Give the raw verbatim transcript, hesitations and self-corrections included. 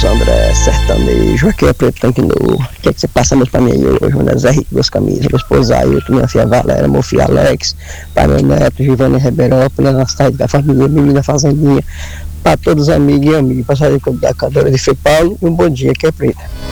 André, sertanejo, aqui é Preto Tanque Novo. O que é que você passa muito pra mim aí hoje? Meu Zé Rico, duas camisas, meu esposo Ailton, minha filha Valéria, meu filho Alex, pai meu neto, Giovanni Ribeirópolis, na cidade da família, menina Fazendinha, para todos os amigos e amigos, passarinho da cadeira de Fê Paulo, e um bom dia, que é Preto.